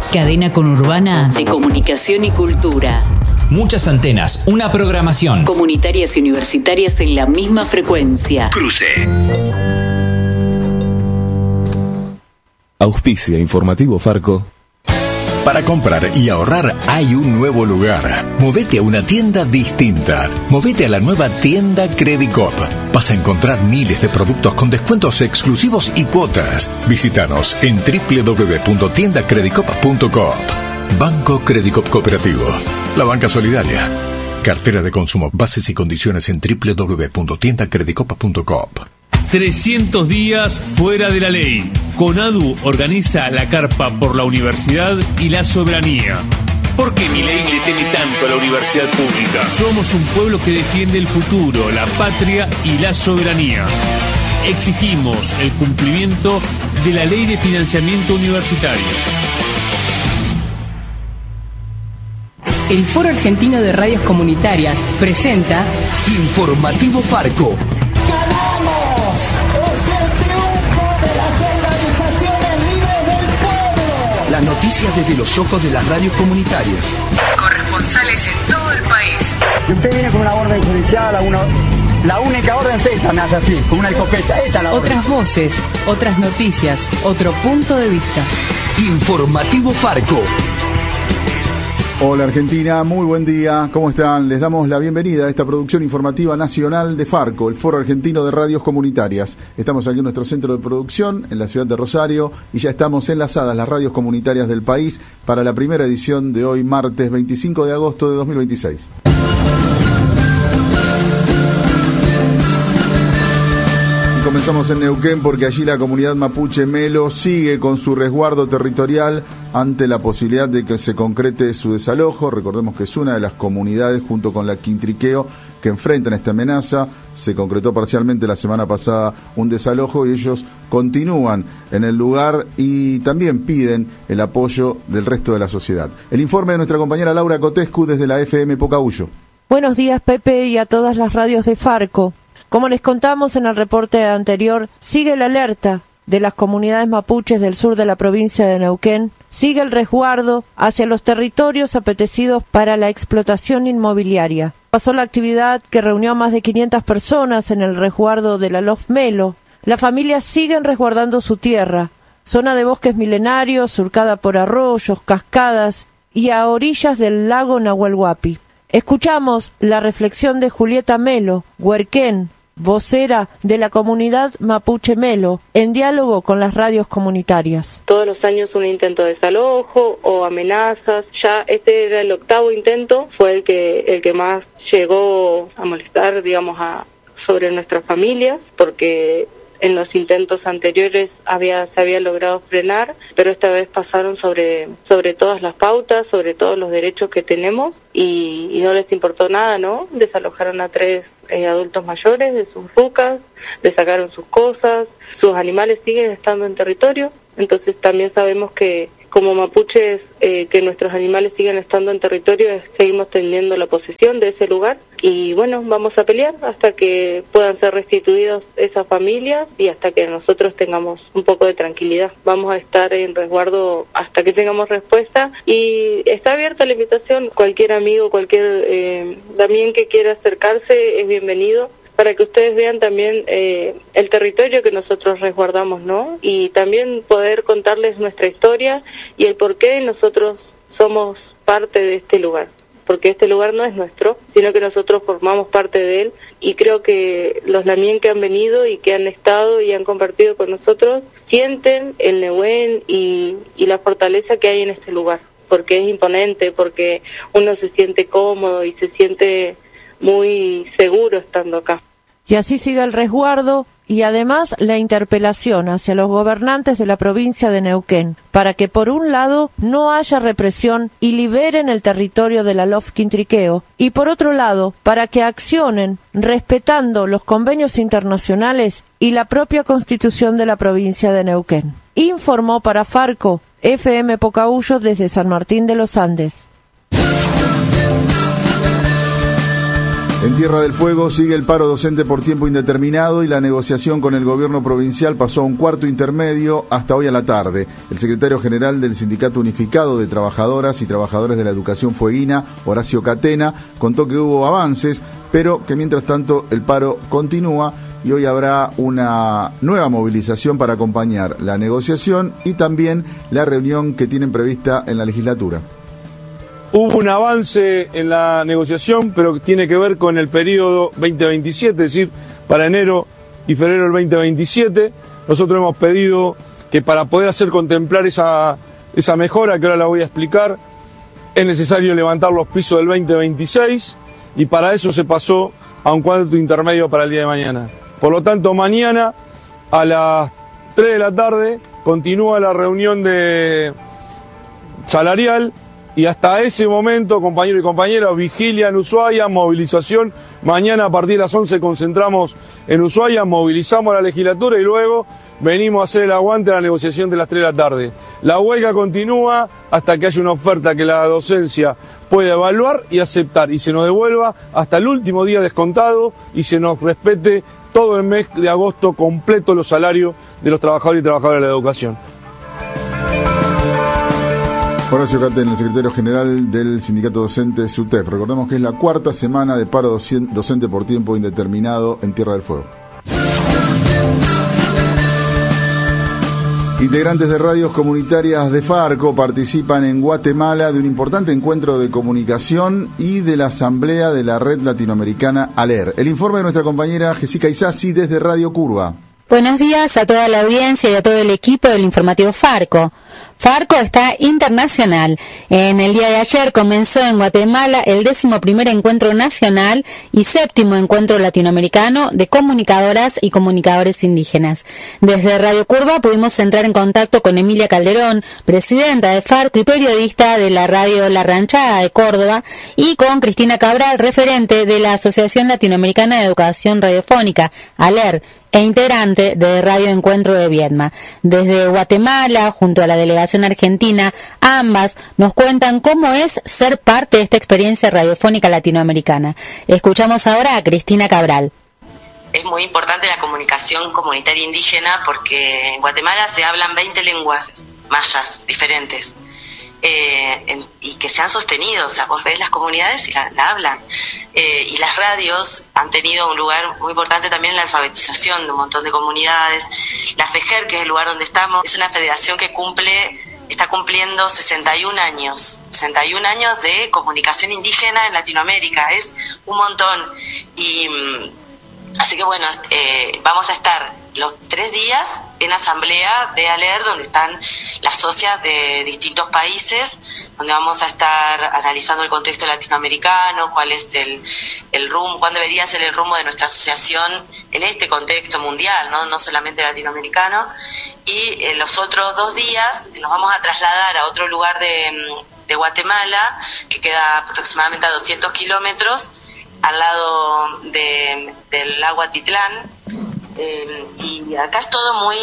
Cadena conurbana de comunicación y cultura. Muchas antenas, una programación. Comunitarias y universitarias en la misma frecuencia. Cruce. Auspicia Informativo Farco. Para comprar y ahorrar hay un nuevo lugar. Movete a una tienda distinta. Movete a la nueva tienda Credicop. Vas a encontrar miles de productos con descuentos exclusivos y cuotas. Visítanos en www.tiendacredicop.coop. Banco Credicop Cooperativo. La banca solidaria. Cartera de consumo. Bases y condiciones en www.tiendacredicop.coop. 300 días fuera de la ley. CONADU organiza la carpa por la universidad y la soberanía. ¿Por qué Milei le teme tanto a la universidad pública? Somos un pueblo que defiende el futuro, la patria y la soberanía. Exigimos el cumplimiento de la ley de financiamiento universitario. El Foro Argentino de Radios Comunitarias presenta Informativo Farco. ¡Ganamos! ¡Es el triunfo de las organizaciones libres del pueblo! Las noticias desde los ojos de las radios comunitarias. corresponsales en todo el país. Y usted viene con una orden judicial, la única orden es esta, me hace así, con una escopeta. Esta la orden. Otras voces, otras noticias, otro punto de vista. Informativo Farco. Hola Argentina, muy buen día, ¿cómo están? Les damos la bienvenida a esta producción informativa nacional de Farco, el Foro Argentino de Radios Comunitarias. Estamos aquí en nuestro centro de producción, en la ciudad de Rosario, y ya estamos enlazadas las radios comunitarias del país para la primera edición de hoy, martes 25 de agosto de 2026. Comenzamos en Neuquén porque allí la comunidad mapuche Melo sigue con su resguardo territorial ante la posibilidad de que se concrete su desalojo. Recordemos que es una de las comunidades junto con la Quintriqueo que enfrentan esta amenaza. Se concretó parcialmente la semana pasada un desalojo y ellos continúan en el lugar y también piden el apoyo del resto de la sociedad. El informe de nuestra compañera Laura Cotescu desde la FM Pocahuyo. Buenos días, Pepe, y a todas las radios de Farco. Como les contamos en el reporte anterior, sigue la alerta de las comunidades mapuches del sur de la provincia de Neuquén, sigue el resguardo hacia los territorios apetecidos para la explotación inmobiliaria. Pasó la actividad que reunió a más de 500 personas en el resguardo de la Lof Melo. Las familias siguen resguardando su tierra, zona de bosques milenarios, surcada por arroyos, cascadas y a orillas del lago Nahuel Huapi. Escuchamos la reflexión de Julieta Melo, huerquén, vocera de la comunidad mapuche Melo, en diálogo con las radios comunitarias. Todos los años un intento de desalojo o amenazas. Ya este era el 8º intento, fue el que más llegó a molestar, digamos, sobre nuestras familias, porque en los intentos anteriores se había logrado frenar, pero esta vez pasaron sobre todas las pautas, sobre todos los derechos que tenemos y no les importó nada, ¿no? Desalojaron a 3 adultos mayores de sus rucas, les sacaron sus cosas, sus animales siguen estando en territorio, entonces también sabemos que como mapuches, que nuestros animales sigan estando en territorio, seguimos teniendo la posesión de ese lugar y bueno, vamos a pelear hasta que puedan ser restituidos esas familias y hasta que nosotros tengamos un poco de tranquilidad. Vamos a estar en resguardo hasta que tengamos respuesta y está abierta la invitación, cualquier amigo, también que quiera acercarse es bienvenido, para que ustedes vean también el territorio que nosotros resguardamos, ¿no? Y también poder contarles nuestra historia y el por qué nosotros somos parte de este lugar. Porque este lugar no es nuestro, sino que nosotros formamos parte de él. Y creo que los lamien que han venido y que han estado y han compartido con nosotros sienten el Nehuen y la fortaleza que hay en este lugar. Porque es imponente, porque uno se siente cómodo y se siente muy seguro estando acá. Y así sigue el resguardo y además la interpelación hacia los gobernantes de la provincia de Neuquén para que por un lado no haya represión y liberen el territorio de la Lof Quintriqueo y por otro lado para que accionen respetando los convenios internacionales y la propia constitución de la provincia de Neuquén. Informó para Farco FM Pocahuyo desde San Martín de los Andes. En Tierra del Fuego sigue el paro docente por tiempo indeterminado y la negociación con el gobierno provincial pasó a un cuarto intermedio hasta hoy a la tarde. El secretario general del Sindicato Unificado de Trabajadoras y Trabajadores de la Educación Fueguina, Horacio Catena, contó que hubo avances, pero que mientras tanto el paro continúa y hoy habrá una nueva movilización para acompañar la negociación y también la reunión que tienen prevista en la legislatura. Hubo un avance en la negociación, pero que tiene que ver con el periodo 2027, es decir, para enero y febrero del 2027. Nosotros hemos pedido que para poder hacer contemplar esa mejora, que ahora la voy a explicar, es necesario levantar los pisos del 2026 y para eso se pasó a un cuarto intermedio para el día de mañana. Por lo tanto, mañana a las 3 de la tarde continúa la reunión salarial. Y hasta ese momento, compañeros y compañeras, vigilia en Ushuaia, movilización. Mañana a partir de las 11 concentramos en Ushuaia, movilizamos a la legislatura y luego venimos a hacer el aguante a la negociación de las 3 de la tarde. La huelga continúa hasta que haya una oferta que la docencia pueda evaluar y aceptar y se nos devuelva hasta el último día descontado y se nos respete todo el mes de agosto completo los salarios de los trabajadores y trabajadoras de la educación. Horacio Catena, el secretario general del Sindicato Docente SUTEF. Recordemos que es la cuarta semana de paro docente por tiempo indeterminado en Tierra del Fuego. Integrantes de radios comunitarias de Farco participan en Guatemala de un importante encuentro de comunicación y de la asamblea de la red latinoamericana ALER. El informe de nuestra compañera Jessica Isasi desde Radio Curva. Buenos días a toda la audiencia y a todo el equipo del informativo Farco. Farco está internacional. En el día de ayer comenzó en Guatemala el 11º Encuentro Nacional y 7º Encuentro Latinoamericano de Comunicadoras y Comunicadores Indígenas. Desde Radio Curva pudimos entrar en contacto con Emilia Calderón, presidenta de Farco y periodista de la radio La Ranchada de Córdoba, y con Cristina Cabral, referente de la Asociación Latinoamericana de Educación Radiofónica, ALER, e integrante de Radio Encuentro de Viedma. Desde Guatemala, junto a la delegación argentina, ambas nos cuentan cómo es ser parte de esta experiencia radiofónica latinoamericana. Escuchamos ahora a Cristina Cabral. Es muy importante la comunicación comunitaria indígena porque en Guatemala se hablan 20 lenguas mayas diferentes. Y que se han sostenido, o sea, vos ves las comunidades y la hablan, y las radios han tenido un lugar muy importante también en la alfabetización de un montón de comunidades. La FEJER, que es el lugar donde estamos, es una federación que está cumpliendo 61 años de comunicación indígena en Latinoamérica, es un montón, y así que bueno, vamos a estar los 3 días en asamblea de ALER, donde están las socias de distintos países, donde vamos a estar analizando el contexto latinoamericano, cuál es el rumbo, cuál debería ser el rumbo de nuestra asociación en este contexto mundial, no solamente latinoamericano. Y los otros 2 días nos vamos a trasladar a otro lugar de Guatemala, que queda aproximadamente a 200 kilómetros, al lado del lago Atitlán. Y acá es todo muy,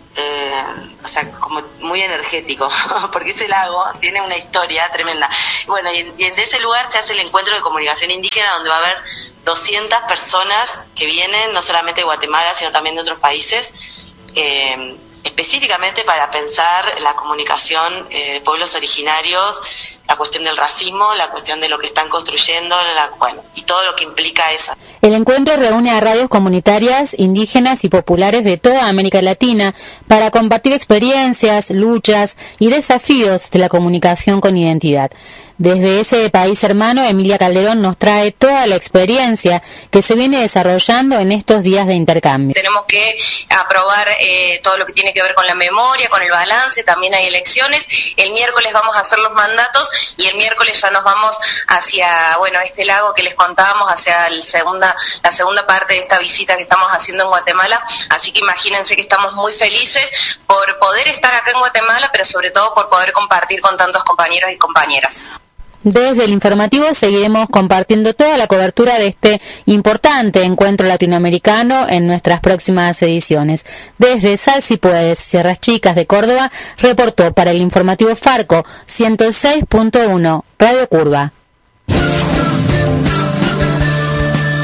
como muy energético, porque ese lago tiene una historia tremenda. Bueno, y en ese lugar se hace el encuentro de comunicación indígena, donde va a haber 200 personas que vienen, no solamente de Guatemala, sino también de otros países, específicamente para pensar la comunicación de pueblos originarios, la cuestión del racismo, la cuestión de lo que están construyendo, y todo lo que implica eso. El encuentro reúne a radios comunitarias, indígenas y populares de toda América Latina para compartir experiencias, luchas y desafíos de la comunicación con identidad. Desde ese país hermano, Emilia Calderón nos trae toda la experiencia que se viene desarrollando en estos días de intercambio. Tenemos que aprobar todo lo que tiene que ver con la memoria, con el balance, también hay elecciones. El miércoles vamos a hacer los mandatos y el miércoles ya nos vamos hacia, este lago que les contábamos, hacia la segunda parte de esta visita que estamos haciendo en Guatemala. Así que imagínense que estamos muy felices por poder estar acá en Guatemala, pero sobre todo por poder compartir con tantos compañeros y compañeras. Desde el informativo seguiremos compartiendo toda la cobertura de este importante encuentro latinoamericano en nuestras próximas ediciones. Desde Sal Si Puedes, Sierras Chicas de Córdoba, reportó para el informativo Farco 106.1 Radio Curva.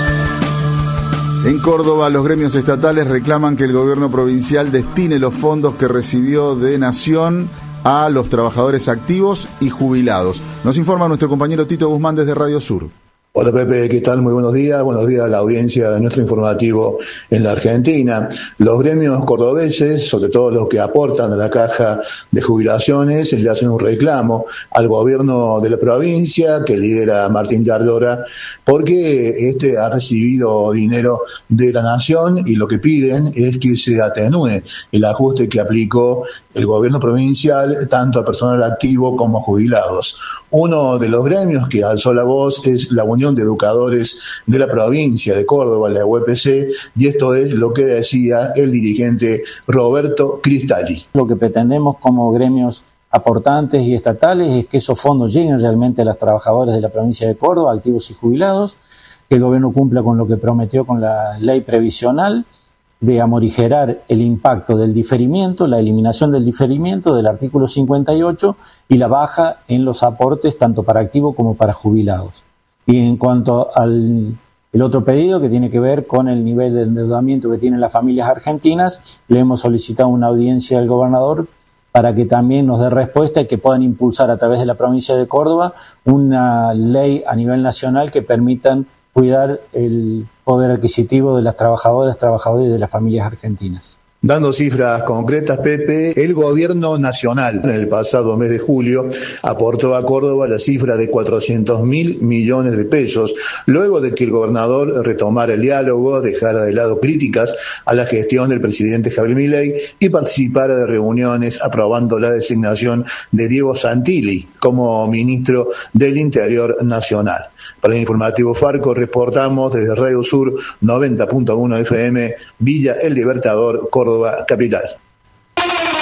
En Córdoba, los gremios estatales reclaman que el gobierno provincial destine los fondos que recibió de Nación a los trabajadores activos y jubilados. Nos informa nuestro compañero Tito Guzmán desde Radio Sur. Hola Pepe, ¿qué tal? Muy buenos días a la audiencia de nuestro informativo en la Argentina. Los gremios cordobeses, sobre todo los que aportan a la caja de jubilaciones, le hacen un reclamo al gobierno de la provincia que lidera Martín Yardora, porque este ha recibido dinero de la Nación y lo que piden es que se atenúe el ajuste que aplicó el gobierno provincial tanto a personal activo como a jubilados. Uno de los gremios que alzó la voz es la Unión de Educadores de la provincia de Córdoba, la UPC, y esto es lo que decía el dirigente Roberto Cristalli. Lo que pretendemos como gremios aportantes y estatales es que esos fondos lleguen realmente a los trabajadores de la provincia de Córdoba, activos y jubilados, que el gobierno cumpla con lo que prometió con la ley previsional, de amorigerar el impacto del diferimiento, la eliminación del diferimiento del artículo 58 y la baja en los aportes tanto para activos como para jubilados. Y en cuanto al otro pedido que tiene que ver con el nivel de endeudamiento que tienen las familias argentinas, le hemos solicitado una audiencia al gobernador para que también nos dé respuesta y que puedan impulsar a través de la provincia de Córdoba una ley a nivel nacional que permitan cuidar el poder adquisitivo de las trabajadoras, trabajadores y de las familias argentinas. Dando cifras concretas, Pepe, el gobierno nacional en el pasado mes de julio aportó a Córdoba la cifra de 400.000 millones de pesos, luego de que el gobernador retomara el diálogo, dejara de lado críticas a la gestión del presidente Javier Milei y participara de reuniones aprobando la designación de Diego Santilli como ministro del Interior Nacional. Para el informativo Farco reportamos desde Radio Sur 90.1 FM, Villa El Libertador, Córdoba capital.